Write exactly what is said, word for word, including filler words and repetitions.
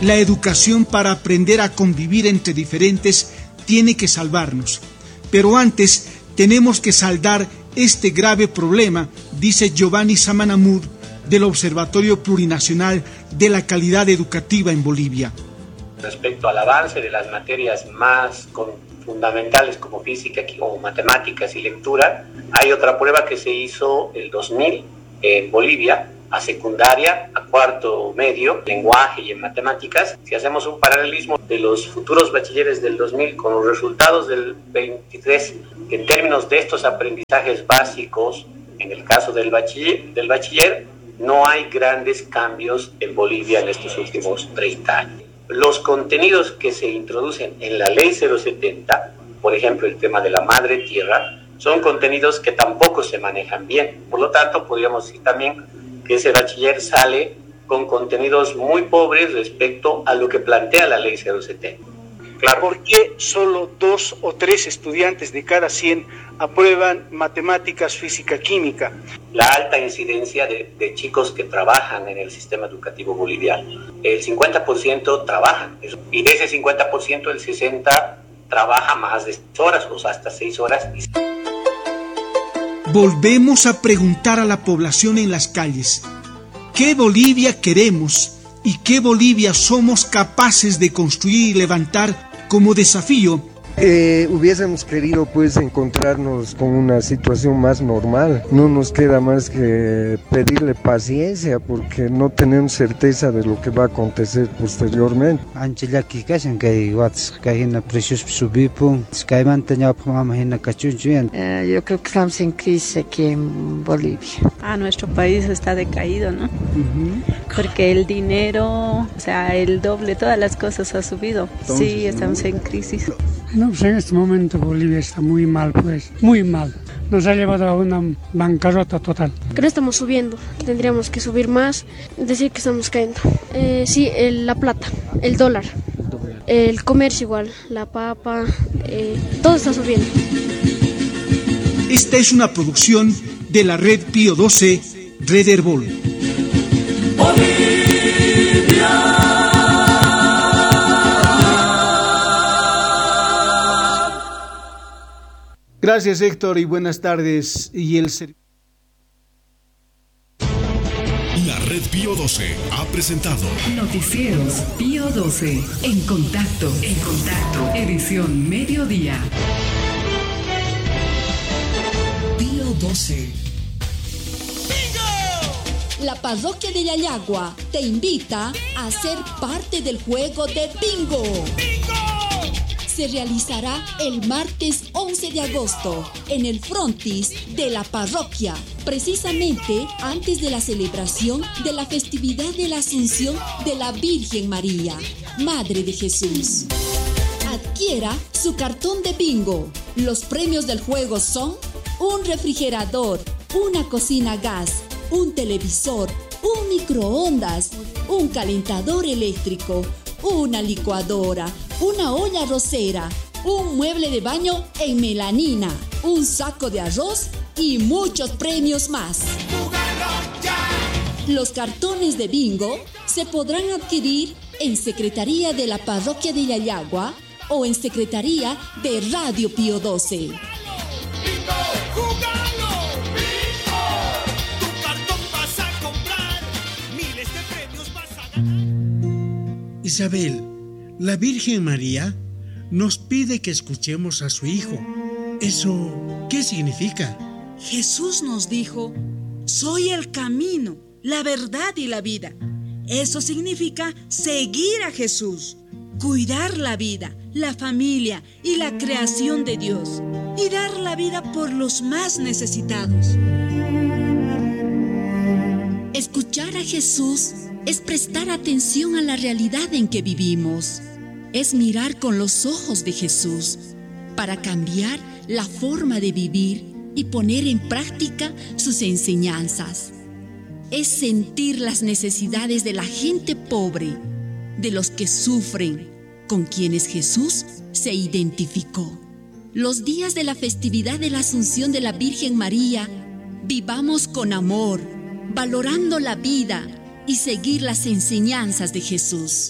La educación para aprender a convivir entre diferentes tiene que salvarnos. Pero antes tenemos que saldar este grave problema, dice Giovanni Samanamud, del Observatorio Plurinacional de la Calidad Educativa en Bolivia. Respecto al avance de las materias más con, fundamentales como física o matemáticas y lectura, hay otra prueba que se hizo el dos mil en Bolivia, a secundaria, a cuarto medio, lenguaje y en matemáticas. Si hacemos un paralelismo de los futuros bachilleres del dos mil con los resultados del veintitrés, en términos de estos aprendizajes básicos, en el caso del bachiller, del bachiller, no hay grandes cambios en Bolivia en estos últimos treinta años. Los contenidos que se introducen en la ley cero setenta, por ejemplo, el tema de la madre tierra, son contenidos que tampoco se manejan bien. Por lo tanto, podríamos decir también que ese bachiller sale con contenidos muy pobres respecto a lo que plantea la ley cero setenta. Claro. ¿Por qué solo dos o tres estudiantes de cada cien aprueban matemáticas, física, química? La alta incidencia de, de chicos que trabajan en el sistema educativo boliviano. El cincuenta por ciento trabajan, y de ese cincuenta por ciento el sesenta por ciento trabaja más de seis horas o hasta seis horas. Volvemos a preguntar a la población en las calles, ¿qué Bolivia queremos y qué Bolivia somos capaces de construir y levantar como desafío? Eh, hubiésemos querido pues encontrarnos con una situación más normal. No nos queda más que pedirle paciencia porque no tenemos certeza de lo que va a acontecer posteriormente. Eh, yo creo que estamos en crisis aquí en Bolivia. Ah, nuestro país está decaído, ¿no? Uh-huh. Porque el dinero, o sea, el doble, todas las cosas ha subido. Entonces, sí, estamos ¿no? en crisis. No, pues en este momento Bolivia está muy mal, pues, muy mal. Nos ha llevado a una bancarrota total. Que no estamos subiendo, tendríamos que subir más, decir que estamos cayendo. Eh, sí, el, la plata, el dólar, el comercio igual, la papa, eh, todo está subiendo. Esta es una producción de la red Pío doce, Red Herbol. Gracias, Héctor, y buenas tardes. Y el La red Pío doce ha presentado Noticieros Pío doce. En contacto, en contacto. Edición mediodía. Pío doce. La parroquia de Yayagua te invita a ser parte del juego de bingo. Se realizará el martes once de agosto en el frontis de la parroquia, precisamente antes de la celebración de la festividad de la Asunción de la Virgen María, Madre de Jesús. Adquiera su cartón de bingo. Los premios del juego son un refrigerador, una cocina a gas, un televisor, un microondas, un calentador eléctrico, una licuadora, una olla arrocera, un mueble de baño en melanina, un saco de arroz y muchos premios más. Los cartones de bingo se podrán adquirir en Secretaría de la Parroquia de Yayagua o en Secretaría de Radio Pío doce. Isabel, la Virgen María nos pide que escuchemos a su Hijo. ¿Eso qué significa? Jesús nos dijo, soy el camino, la verdad y la vida. Eso significa seguir a Jesús, cuidar la vida, la familia y la creación de Dios y dar la vida por los más necesitados. Escuchar a Jesús es prestar atención a la realidad en que vivimos. Es mirar con los ojos de Jesús para cambiar la forma de vivir y poner en práctica sus enseñanzas. Es sentir las necesidades de la gente pobre, de los que sufren, con quienes Jesús se identificó. Los días de la festividad de la Asunción de la Virgen María, vivamos con amor, valorando la vida y seguir las enseñanzas de Jesús.